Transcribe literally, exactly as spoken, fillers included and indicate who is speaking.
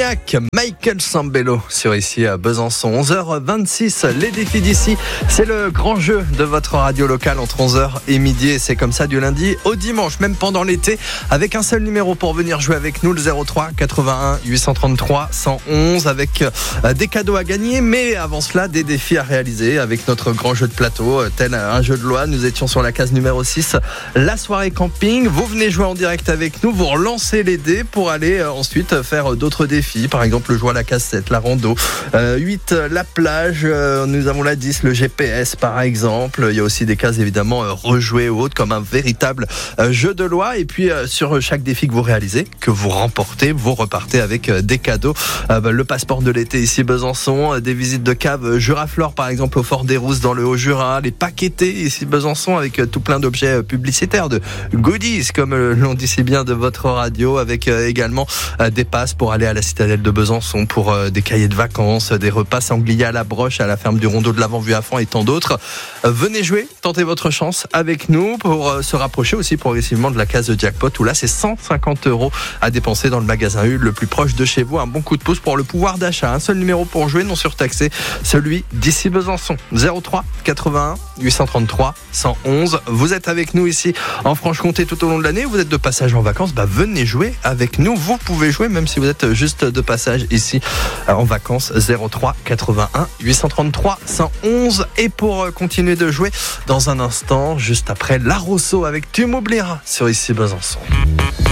Speaker 1: Maniac, Michael Sambello sur ici à Besançon. onze heures vingt-six, les défis d'ici, c'est le grand jeu de votre radio locale entre onze heures et midi. Et c'est comme ça du lundi au dimanche, même pendant l'été, avec un seul numéro pour venir jouer avec nous, le zéro trois quatre-vingt-un huit cent trente-trois cent onze, avec des cadeaux à gagner. Mais avant cela, des défis à réaliser avec notre grand jeu de plateau, tel un jeu de loi. Nous étions sur la case numéro six, la soirée camping. Vous venez jouer en direct avec nous, vous relancez les dés pour aller ensuite faire d'autres défis, par exemple le jouer à la cassette, la rando, euh, huit la plage, euh, nous avons la dix, le G P S par exemple. Il y a aussi des cases évidemment euh, rejouer ou autres, comme un véritable euh, jeu de loi. Et puis euh, sur chaque défi que vous réalisez, que vous remportez, vous repartez avec euh, des cadeaux, euh, bah, le passeport de l'été ici Besançon, euh, des visites de cave euh, Juraflore par exemple au Fort des Rousses dans le Haut-Jura, les paquetés ici Besançon avec euh, tout plein d'objets euh, publicitaires, de goodies comme euh, l'on dit si bien de votre radio, avec euh, également euh, des passes pour aller à la citadelle de Besançon, pour euh, des cahiers de vacances, des repas sangliers à la broche, à la ferme du Rondeau de l'Avent-Vue à Fond et tant d'autres. Euh, venez jouer, tentez votre chance avec nous pour euh, se rapprocher aussi progressivement de la case de jackpot, où là c'est cent cinquante euros à dépenser dans le magasin U le plus proche de chez vous. Un bon coup de pouce pour le pouvoir d'achat. Un seul numéro pour jouer, non surtaxé, celui d'ici Besançon. zéro trois quatre-vingt-un huit cent trente-trois cent onze. Vous êtes avec nous ici en Franche-Comté tout au long de l'année. Vous êtes de passage en vacances, bah venez jouer avec nous. Vous pouvez jouer même si vous êtes juste de passage ici en vacances. Zéro trois quatre-vingt-un huit cent trente-trois cent onze. Et pour continuer de jouer dans un instant, juste après La Rousseau avec Tu m'oublieras sur ici Besançon.